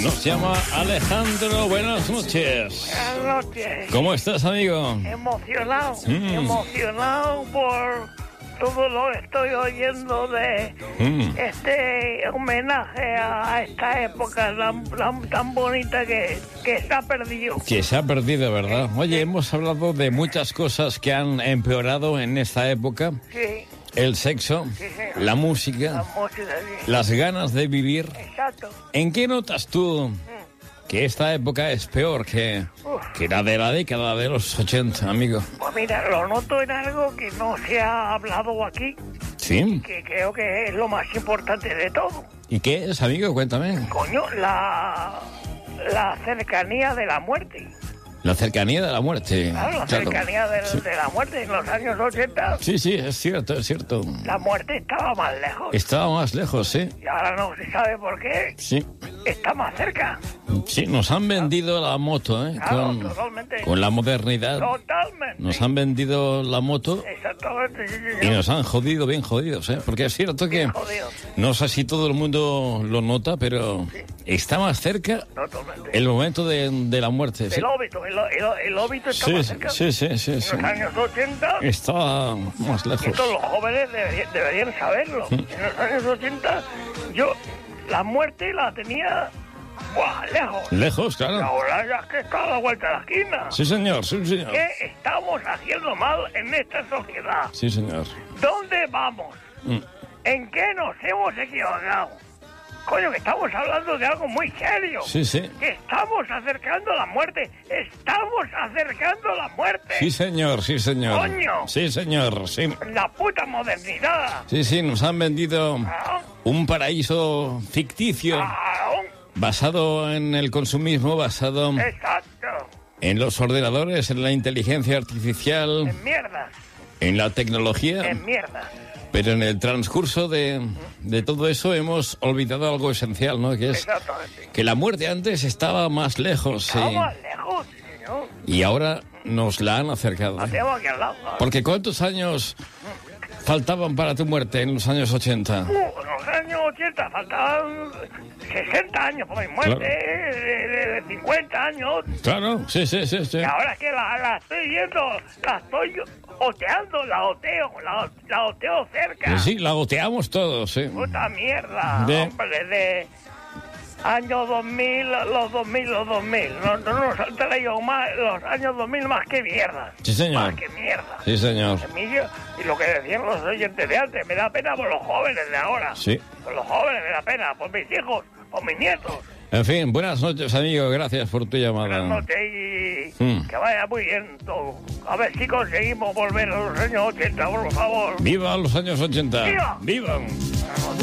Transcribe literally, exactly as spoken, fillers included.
Nos llama Alejandro. Buenas noches. Buenas noches. ¿Cómo estás, amigo? Emocionado, Mm. emocionado por todo lo que estoy oyendo de Mm. este homenaje a esta época tan, tan, tan bonita que, que está perdido. Que se ha perdido, ¿verdad? Oye, hemos hablado de muchas cosas que han empeorado en esta época. Sí, El sexo, sí, sí. la La música, música, sí. las ganas de vivir. Exacto. ¿En qué notas tú que esta época es peor que, que la de la década de los ochenta, amigo? Pues mira, lo noto en algo que no se ha hablado aquí, ¿Sí? que creo que es lo más importante de todo. ¿Y qué es, amigo? Cuéntame. Coño, la, la cercanía de la muerte. La cercanía de la muerte. Claro, la Claro. cercanía de, Sí. de la muerte. En los años ochenta, Sí, sí, es cierto, es cierto. la muerte estaba más lejos. Estaba más lejos, ¿sí? Y ahora no se sabe por qué. Sí. Está más cerca. Sí, nos han vendido la moto, ¿eh? Claro, Con, totalmente. con la modernidad. Totalmente. Nos han vendido la moto Exactamente, sí, y señor. nos han jodido bien jodidos, ¿eh? Porque es cierto que, Jodido. no sé si todo el mundo lo nota, pero está más cerca Totalmente. el momento de, de la muerte. ¿sí? El óbito, el, el, el óbito está Sí, más sí, cerca. sí, sí, sí, En sí. los años ochenta, Estaba más lejos. esto los jóvenes deberían, deberían saberlo. En los años ochenta, yo la muerte la tenía, ¡buah!, lejos. Lejos, claro. Ahora ya es que está a la vuelta de la esquina. Sí, señor, sí, señor. ¿Qué estamos haciendo mal en esta sociedad? Sí, señor. ¿Dónde vamos? Mm. ¿En qué nos hemos equivocado? Coño, que estamos hablando de algo muy serio. Sí, sí. Que estamos acercando la muerte. Estamos acercando la muerte. Sí, señor, sí, señor. Coño. Sí, señor, sí. La puta modernidad. Sí, sí, nos han vendido Ah, un paraíso ficticio ah, basado en el consumismo, basado exacto. en los ordenadores, en la inteligencia artificial, En mierda. en la tecnología. En mierda. Pero en el transcurso de, de todo eso hemos olvidado algo esencial, ¿no? Que es Exactamente. que la muerte antes estaba más lejos sí, Estamos más lejos, señor. y ahora nos la han acercado. La tengo aquí al lado. Porque ¿cuántos años faltaban para tu muerte en los años ochenta? Uh, en los años ochenta faltaban sesenta años por mi muerte, Claro. eh, de, de- de cincuenta años. Claro, sí, sí, sí, sí. Y ahora que la, la estoy viendo, la estoy oteando, la oteo, la, la oteo cerca. Sí, la goteamos todos, sí. Puta mierda, De- hombre, de año dos mil, los dos mil, los dos mil. No, no nos han traído más, los años dos mil más que mierda. Sí, señor. Más que mierda. Sí, señor. Emilio, y lo que decían los oyentes de antes, me da pena por los jóvenes de ahora. Sí. Por los jóvenes me da pena, por mis hijos, por mis nietos. En fin, buenas noches, amigo. Gracias por tu llamada. Buenas noches y Mm. que vaya muy bien todo. A ver si conseguimos volver a los años ochenta, por favor. ¡Viva los años ochenta! ¡Viva! ¡Vivan!